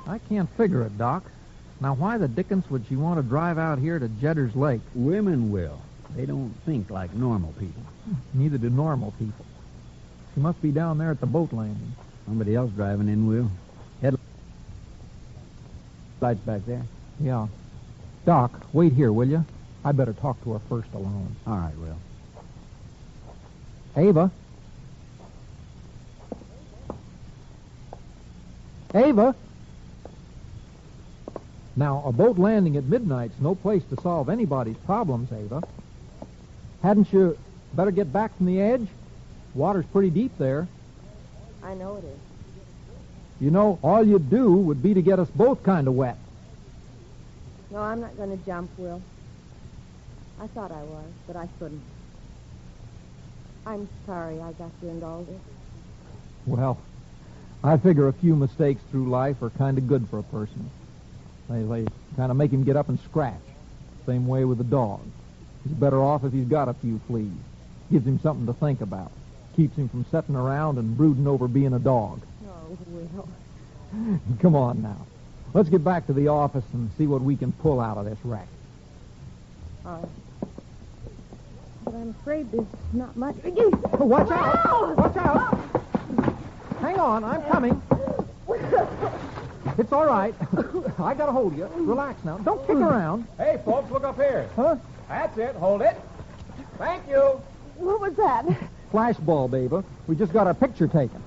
I can't figure it, Doc. Now, why the dickens would she want to drive out here to Jedder's Lake? Women will. They don't think like normal people. Neither do normal people. She must be down there at the boat landing. Somebody else driving in, Will. Headlights back there. Yeah. Doc, wait here, will you? I better talk to her first alone. All right, Will. Ava? Ava? Now, a boat landing at midnight's no place to solve anybody's problems, Ava. Hadn't you better get back from the edge? Water's pretty deep there. I know it is. You know, all you'd do would be to get us both kind of wet. No, I'm not going to jump, Will. I thought I was, but I couldn't. I'm sorry I got you into all this. Well, I figure a few mistakes through life are kind of good for a person. They kind of make him get up and scratch. Same way with a dog. He's better off if he's got a few fleas. Gives him something to think about. Keeps him from sitting around and brooding over being a dog. Oh, Will. Come on now. Let's get back to the office and see what we can pull out of this wreck. All right. But I'm afraid there's not much. Watch out! Watch out! Hang on, I'm coming. It's all right. I got a hold of you. Relax now. Don't kick around. Hey, folks, look up here. Huh? That's it. Hold it. Thank you. What was that? Flashbulb, Ava. We just got our picture taken.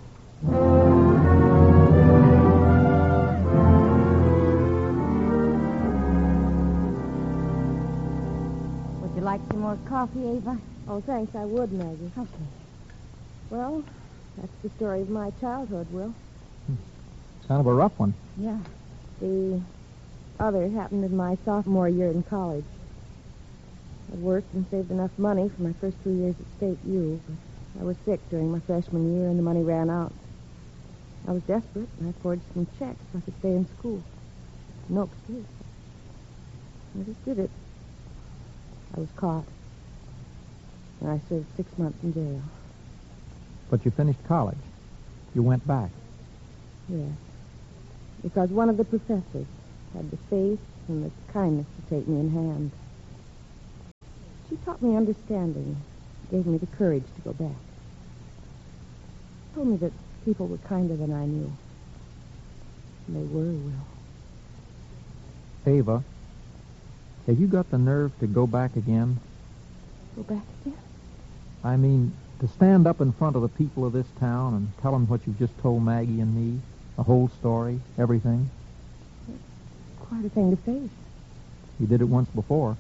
Would you like some more coffee, Ava? Oh, thanks, I would, Maggie. Okay. Well, that's the story of my childhood, Will. Kind of a rough one. Yeah. The other happened in my sophomore year in college. I'd worked and saved enough money for my first 2 years at State U, but I was sick during my freshman year and the money ran out. I was desperate and I forged some checks so I could stay in school. No excuse. I just did it. I was caught. And I served 6 months in jail. But you finished college. You went back. Yes. Because one of the professors had the faith and the kindness to take me in hand. She taught me understanding, gave me the courage to go back. Told me that people were kinder than I knew. And they were, Will. Ava, have you got the nerve to go back again? Go back again? I mean, to stand up in front of the people of this town and tell them what you've just told Maggie and me, the whole story, everything. Quite a thing to face. You did it once before.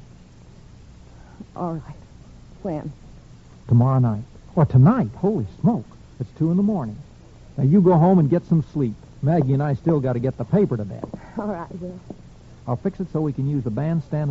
All right. When? Tomorrow night. Or tonight. Holy smoke. It's 2 a.m. Now, you go home and get some sleep. Maggie and I still got to get the paper to bed. All right, Will. I'll fix it so we can use the bandstand